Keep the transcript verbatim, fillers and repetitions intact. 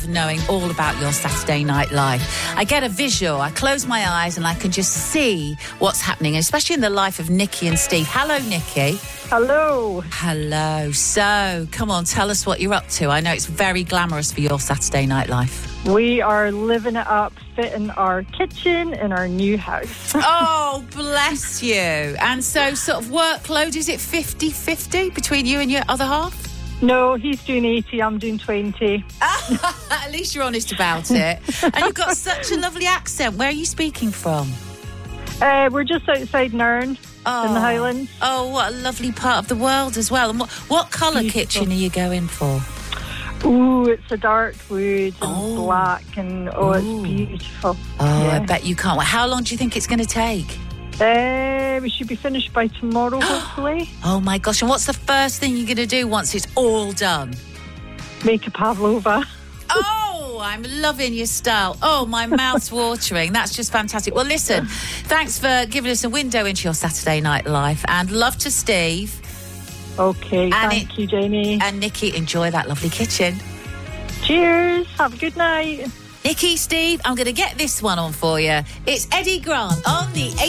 knowing all about your Saturday night life. I get a visual. I close my eyes and I can just see what's happening, especially in the life of Nikki and Steve. Hello, Nikki. Hello. Hello. So, come on, tell us what you're up to. I know it's very glamorous for your Saturday night life. We are living it up, fitting our kitchen in our new house. Oh, bless you. And so, sort of workload, is it fifty-fifty between you and your other half? No, he's doing eighty, I'm doing twenty. At least you're honest about it. And you've got such a lovely accent. Where are you speaking from? Uh, we're just outside Nairn oh. in the Highlands. Oh, what a lovely part of the world as well. And what, what colour kitchen are you going for? Ooh, it's a dark wood and oh. black and oh, Ooh. it's beautiful. Oh, yeah. I bet you can't wait. How long do you think it's going to take? Uh, we should be finished by tomorrow, hopefully. Oh, my gosh. And what's the first thing you're going to do once it's all done? Make a pavlova. Oh, I'm loving your style. Oh, my mouth's watering. That's just fantastic. Well, listen, thanks for giving us a window into your Saturday night life. And love to Steve. Okay, and thank it, you, Jamie. And Nikki, enjoy that lovely kitchen. Cheers. Have a good night. Nikki, Steve, I'm going to get this one on for you. It's Eddie Grant on the